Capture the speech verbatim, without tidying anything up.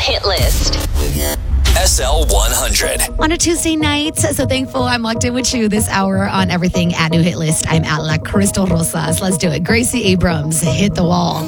hit list. S L one hundred. On a Tuesday night, so thankful I'm locked in with you this hour on everything at New Hit List. I'm at La Crystal Rosas. Let's do it. Gracie Abrams, Hit the Wall.